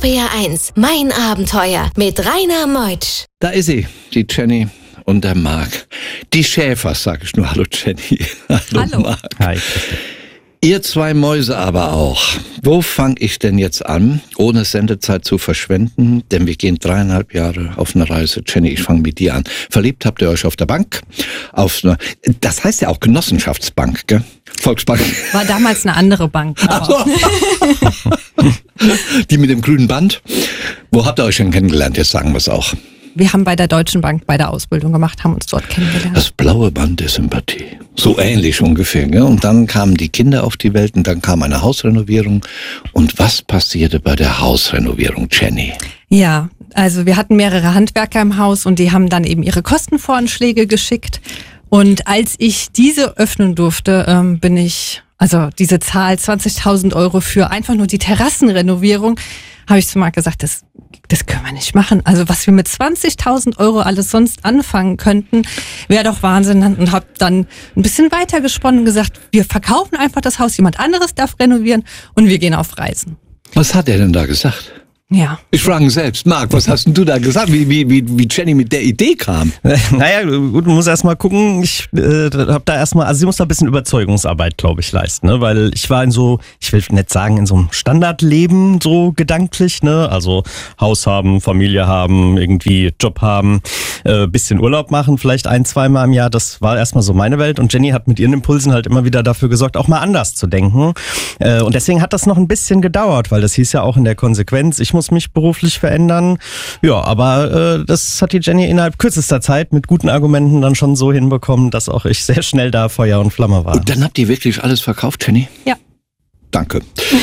RPR 1, mein Abenteuer mit Rainer Meutsch. Da ist sie, die Jenny und der Marc. Die Schäfers, sag ich nur. Hallo Jenny. Hallo. Marc. Hi. Ihr zwei Mäuse aber auch. Wo fange ich denn jetzt an, ohne Sendezeit zu verschwenden? Denn wir gehen 3,5 Jahre auf eine Reise. Jenny, ich fange mit dir an. Verliebt habt ihr euch auf der Bank? Das heißt ja auch Genossenschaftsbank, gell? Volksbank. War damals eine andere Bank. Ach so. Die mit dem grünen Band. Wo habt ihr euch denn kennengelernt? Jetzt sagen wir es auch. Wir haben bei der Deutschen Bank bei der Ausbildung gemacht, haben uns dort kennengelernt. Das blaue Band der Sympathie. So ähnlich ungefähr. Gell? Und dann kamen die Kinder auf die Welt und dann kam eine Hausrenovierung. Und was passierte bei der Hausrenovierung, Jenny? Ja, also wir hatten mehrere Handwerker im Haus und die haben dann eben ihre Kostenvoranschläge geschickt. Und als ich diese öffnen durfte, also diese Zahl 20.000 Euro für einfach nur die Terrassenrenovierung, habe ich zu Marc gesagt, das können wir nicht machen. Also was wir mit 20.000 Euro alles sonst anfangen könnten, wäre doch Wahnsinn. Und habe dann ein bisschen weiter gesponnen und gesagt, wir verkaufen einfach das Haus, jemand anderes darf renovieren und wir gehen auf Reisen. Was hat er denn da gesagt? Ja. Ich frage selbst, Marc, was hast denn du da gesagt, wie Jenny mit der Idee kam? Naja, gut, man muss erst mal gucken. Ich habe da erstmal, also sie muss da ein bisschen Überzeugungsarbeit, glaube ich, leisten, ne? Weil ich war ich will nicht sagen, in so einem Standardleben so gedanklich, ne? Also Haus haben, Familie haben, irgendwie Job haben, bisschen Urlaub machen, vielleicht 1-2 Mal im Jahr. Das war erstmal so meine Welt und Jenny hat mit ihren Impulsen halt immer wieder dafür gesorgt, auch mal anders zu denken. Und deswegen hat das noch ein bisschen gedauert, weil das hieß ja auch in der Konsequenz, ich muss mich beruflich verändern. Ja, aber das hat die Jenny innerhalb kürzester Zeit mit guten Argumenten dann schon so hinbekommen, dass auch ich sehr schnell da Feuer und Flamme war. Und dann habt ihr wirklich alles verkauft, Jenny? Ja. Danke.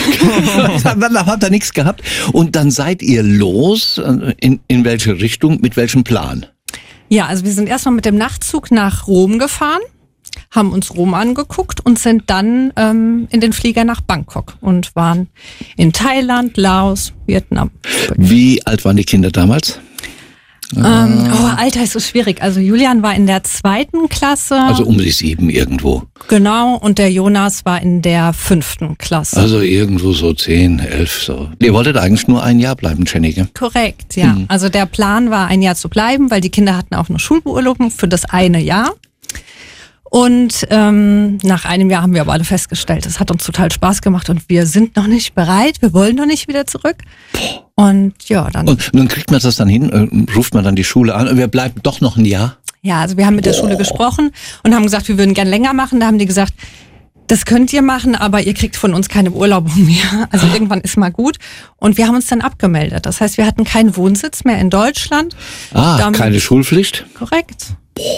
Dann habt ihr nichts gehabt. Und dann seid ihr los. In welche Richtung, mit welchem Plan? Ja, also wir sind erstmal mit dem Nachtzug nach Rom gefahren, haben uns Rom angeguckt und sind dann in den Flieger nach Bangkok und waren in Laos, Vietnam. Wie alt waren die Kinder damals? Alter ist so schwierig. Also Julian war in der 2. Klasse. Also um die 7 irgendwo. Genau, und der Jonas war in der 5. Klasse. Also irgendwo so 10, 11 so. Ihr wolltet eigentlich nur ein Jahr bleiben, Jenny, gell? Korrekt, ja. Also der Plan war, ein Jahr zu bleiben, weil die Kinder hatten auch eine Schulbeurlaubung für das eine Jahr. Und nach einem Jahr haben wir aber alle festgestellt, es hat uns total Spaß gemacht und wir sind noch nicht bereit, wir wollen noch nicht wieder zurück. Und ja, dann... Und dann kriegt man das dann hin, ruft man dann die Schule an und wir bleiben doch noch ein Jahr? Ja, also wir haben mit der Schule gesprochen und haben gesagt, wir würden gern länger machen. Da haben die gesagt, das könnt ihr machen, aber ihr kriegt von uns keine Beurlaubung mehr. Also irgendwann ist mal gut. Und wir haben uns dann abgemeldet. Das heißt, wir hatten keinen Wohnsitz mehr in Deutschland. Keine Schulpflicht? Korrekt.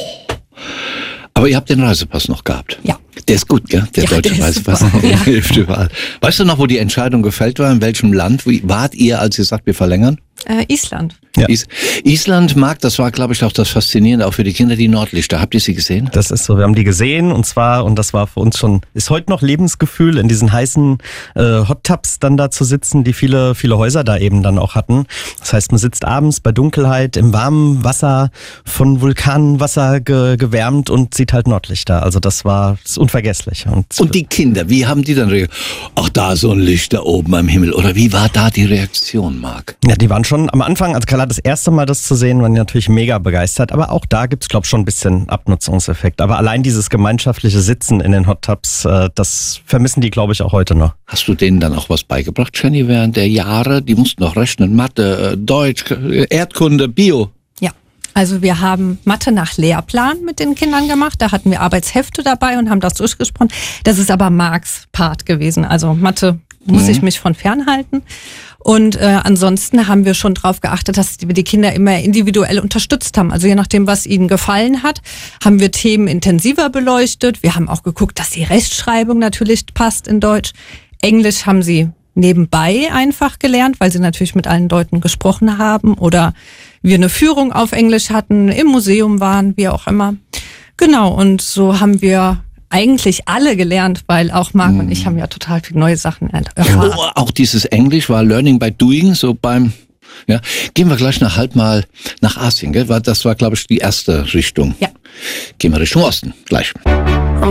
Aber ihr habt den Reisepass noch gehabt? Ja. Der ist gut, gell? Der deutsche Reisepass hilft überall. Weißt du noch, wo die Entscheidung gefällt war? In welchem Land? Wie wart ihr, als ihr sagt, wir verlängern? Island. Ja. Island, Marc, das war, glaube ich, auch das Faszinierende, auch für die Kinder, die Nordlichter. Habt ihr sie gesehen? Das ist so, wir haben die gesehen und das war für uns schon, ist heute noch Lebensgefühl, in diesen heißen Hot Tubs dann da zu sitzen, die viele Häuser da eben dann auch hatten. Das heißt, man sitzt abends bei Dunkelheit im warmen Wasser, von Vulkanwasser gewärmt und sieht halt Nordlichter. Also das ist unvergesslich. Und die Kinder, wie haben die dann reagiert? Ach, da so ein Licht da oben am Himmel. Oder wie war da die Reaktion, Marc? Ja, die waren schon am Anfang, als Carla das erste Mal das zu sehen, waren die natürlich mega begeistert. Aber auch da gibt's, glaube ich, schon ein bisschen Abnutzungseffekt. Aber allein dieses gemeinschaftliche Sitzen in den Hot Tubs, das vermissen die, glaube ich, auch heute noch. Hast du denen dann auch was beigebracht, Jenny, während der Jahre? Die mussten noch rechnen, Mathe, Deutsch, Erdkunde, Bio. Ja, also wir haben Mathe nach Lehrplan mit den Kindern gemacht. Da hatten wir Arbeitshefte dabei und haben das durchgesprochen. Das ist aber Marcs Part gewesen. Also Mathe muss ich mich von fernhalten. Und ansonsten haben wir schon darauf geachtet, dass wir die Kinder immer individuell unterstützt haben. Also je nachdem, was ihnen gefallen hat, haben wir Themen intensiver beleuchtet. Wir haben auch geguckt, dass die Rechtschreibung natürlich passt in Deutsch. Englisch haben sie nebenbei einfach gelernt, weil sie natürlich mit allen Leuten gesprochen haben oder wir eine Führung auf Englisch hatten, im Museum waren, wie auch immer. Genau, und so haben wir eigentlich alle gelernt, weil auch Marc und ich haben ja total viele neue Sachen erfahren. Oh, auch dieses Englisch war Learning by Doing, so ja. Gehen wir gleich mal nach Asien, gell? Das war, glaube ich, die erste Richtung. Ja. Gehen wir Richtung Osten, gleich.